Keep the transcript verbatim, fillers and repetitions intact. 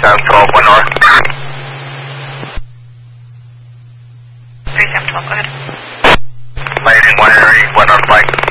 seven twelve, one north. three seven twelve, go ahead. Landing one area, one north bike.